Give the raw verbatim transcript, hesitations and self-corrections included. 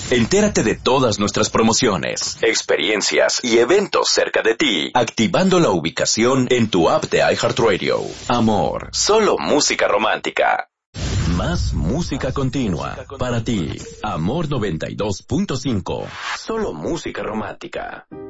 Entérate de todas nuestras promociones, experiencias y eventos cerca de ti, activando la ubicación en tu app de iHeartRadio. Amor, solo música romántica. Más música continua para ti. Amor noventa y dos punto cinco. Solo música romántica.